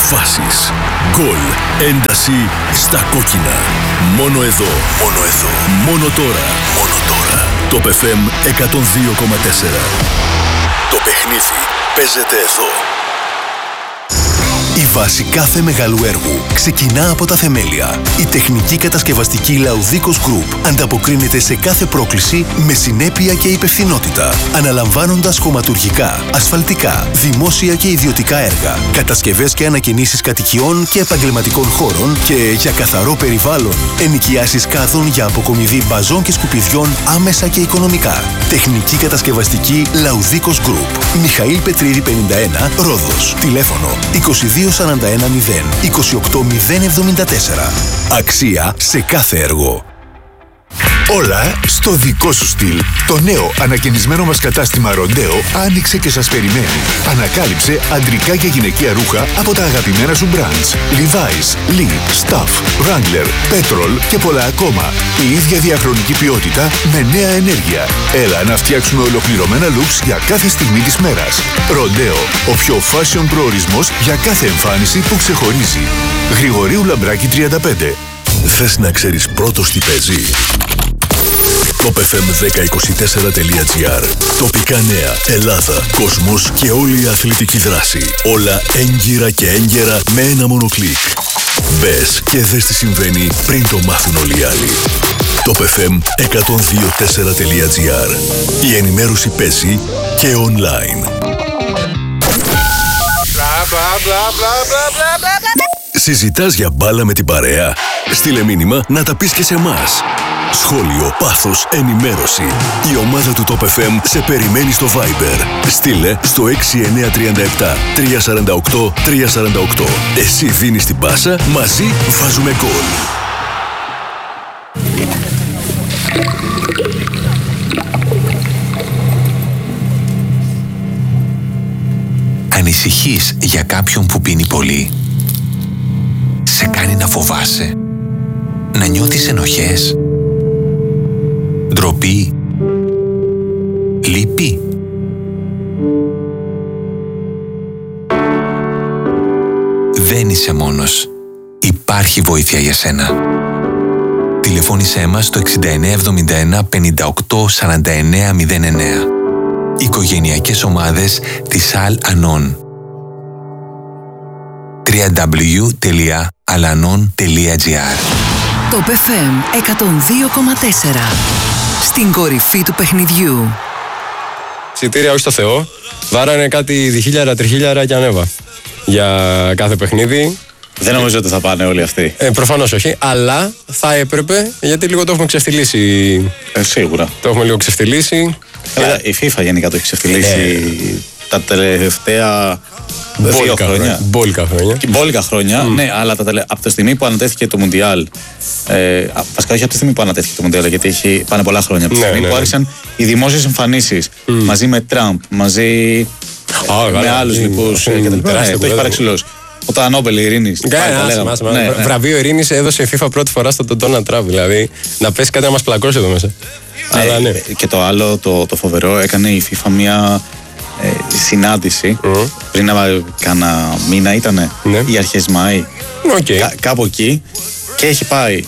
Φάσεις, γκολ, ένταση στα κόκκινα. Μόνο εδώ, μόνο εδώ, μόνο τώρα, μόνο τώρα. Το FM 102,4. Το παιχνίδι παίζεται εδώ. Η βάση κάθε μεγάλου έργου ξεκινά από τα θεμέλια. Η τεχνική κατασκευαστική Λαουδίκος Group ανταποκρίνεται σε κάθε πρόκληση με συνέπεια και υπευθυνότητα, αναλαμβάνοντας χωματουργικά, ασφαλτικά, δημόσια και ιδιωτικά έργα, κατασκευές και ανακαινήσεις κατοικιών και επαγγελματικών χώρων και για καθαρό περιβάλλον, ενοικιάσεις κάδων για αποκομιδή μπαζών και σκουπιδιών άμεσα και οικονομικά. Τεχνική κατασκευαστική Λαουδίκος Group. Μιχαήλ Πετρίδη 51, Ρόδος. Τηλέφωνο 22410 28074. Αξία σε κάθε έργο. Όλα στο δικό σου στυλ. Το νέο ανακαινισμένο μας κατάστημα Ροντέο άνοιξε και σας περιμένει. Ανακάλυψε αντρικά και γυναικεία ρούχα από τα αγαπημένα σου brands. Levi's, Lee, Stuff, Wrangler, Petrol και πολλά ακόμα. Η ίδια διαχρονική ποιότητα με νέα ενέργεια. Έλα να φτιάξουμε ολοκληρωμένα looks για κάθε στιγμή της μέρας. Ροντέο, ο πιο fashion προορισμός για κάθε εμφάνιση που ξεχωρίζει. Γρηγορίου Λαμπράκη 35. Θες να ξέρεις πρώτος τι παίζει? topfm1024.gr. Τοπικά νέα, Ελλάδα, κόσμος και όλη η αθλητική δράση. Όλα έγκυρα και έγκαιρα με ένα μόνο κλικ. Μπες και δες τι συμβαίνει πριν το μάθουν όλοι οι άλλοι. topfm1024.gr. Η ενημέρωση παίζει και online. Συζητάς για μπάλα με την παρέα? Στείλε μήνυμα να τα πεις και σε εμάς. Σχόλιο, πάθος, ενημέρωση. Η ομάδα του Top FM σε περιμένει στο Viber. Στείλε στο 6937 348 348. Εσύ δίνεις την πάσα, μαζί βάζουμε γκολ. Ανησυχείς για κάποιον που πίνει πολύ? Σε κάνει να φοβάσαι? Να νιώθεις ενοχές? Ντροπή? Λύπη? Δεν είσαι μόνος. Υπάρχει βοήθεια για σένα. Τηλεφώνησέ μας στο 6971 58 49 09. Οικογενειακές ομάδες της Al Anon. www.alanon.gr. Το FM 102,4. Στην κορυφή του παιχνιδιού. Εισιτήρια όχι στο Θεό. Βάρανε κάτι διχίλιαρα, τριχίλιαρα και ανέβα. Για κάθε παιχνίδι. Δεν νομίζω ότι θα πάνε όλοι αυτοί. Προφανώς όχι. Αλλά θα έπρεπε, γιατί λίγο το έχουμε ξεφτυλίσει. Σίγουρα. Το έχουμε λίγο ξεφτυλίσει. Η FIFA γενικά το έχει ξεφτυλίσει τα τελευταία 2 χρόνια. Μπόλικα χρόνια, ναι, αλλά από τη στιγμή που ανατέθηκε το Μουντιάλ. Βασικά όχι από τη στιγμή που ανατέθηκε το Μουντιάλ, γιατί πάνε πολλά χρόνια. Από τη στιγμή που άρχισαν οι δημόσιες εμφανίσεις μαζί με Τραμπ, μαζί με άλλους λοιπούς κτλ. Το έχει παραξηλώσει. Όταν Νόμπελ Ειρήνης. Βραβείο Ειρήνης έδωσε η FIFA πρώτη φορά στον Ντόναλντ Τραμπ. Δηλαδή να πέσει κάτι να μας πλακώσει εδώ μέσα. Και το άλλο, το φοβερό, έκανε η FIFA μια συνάντηση πριν κάνα μήνα ήτανε ή αρχές Μάη, κάπου εκεί, και έχει πάει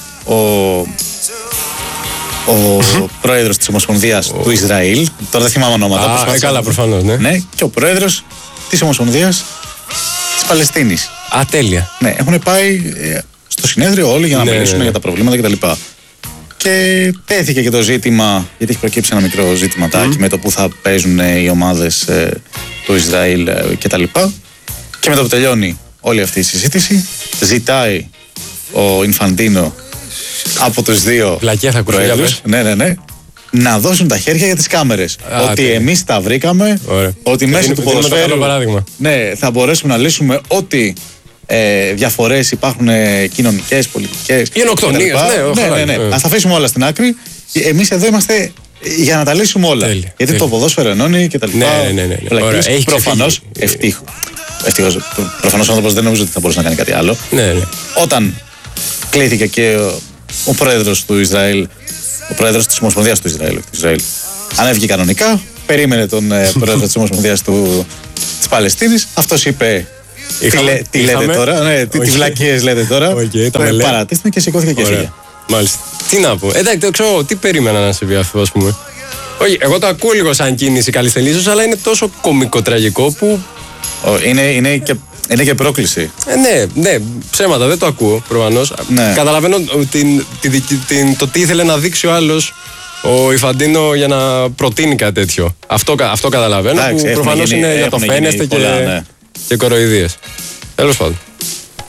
ο πρόεδρος της Ομοσπονδίας του Ισραήλ, τώρα δεν θυμάμαι ονόματα, καλά, προφανώς, ναι, και ο πρόεδρος της Ομοσπονδίας της Παλαιστίνης. Τέλεια. Ναι, έχουν πάει στο συνέδριο όλοι για να μιλήσουν για τα προβλήματα κτλ. Και τέθηκε και το ζήτημα, γιατί έχει προκύψει ένα μικρό ζήτηματάκι με το που θα παίζουν οι ομάδες του Ισραήλ κτλ. Και με το που τελειώνει όλη αυτή η συζήτηση, ζητάει ο Ινφαντίνο από τους δύο προέδρους να δώσουν τα χέρια για τις κάμερες. Ότι εμείς τα βρήκαμε, ότι μέσω του ποδοσφαίρου θα μπορέσουμε να λύσουμε ό,τι διαφορές υπάρχουν, κοινωνικές, πολιτικές. Γενοκτονίες, ναι. Ας τα αφήσουμε όλα στην άκρη. Εμείς εδώ είμαστε για να τα λύσουμε όλα. Γιατί το ποδόσφαιρο ενώνει και τα λοιπά. Προφανώς, ευτυχώς, προφανώς ο άνθρωπος δεν νομίζω ότι θα μπορούσε να κάνει κάτι άλλο. Όταν κλήθηκε και ο πρόεδρος του Ισραήλ, ο πρόεδρος της Ομοσπονδίας του Ισραήλ, ανέβηκε κανονικά, περίμενε τον πρόεδρο της Ομοσπονδίας της Παλαιστίνης, αυτός είπε Τι λέτε τώρα, ναι, τι βλακίες λέτε τώρα. Παρατήστε και σηκώθηκε και φύγε. Μάλιστα. Τι να πω. Εντάξει, ξέρω τι περίμενα να συμβεί αυτό, ας πούμε. Όχι, εγώ το ακούω λίγο σαν κίνηση καλής αλλά είναι τόσο κωμικοτραγικό που. Είναι και πρόκληση. Ναι, ψέματα, δεν το ακούω προφανώς. Ναι. Καταλαβαίνω το τι ήθελε να δείξει ο άλλος, ο Ιφαντίνο, για να προτείνει κάτι τέτοιο. Αυτό καταλαβαίνω. Που προφανώς είναι για το φαίνεστε και κοροϊδίες. Τέλος πάντων.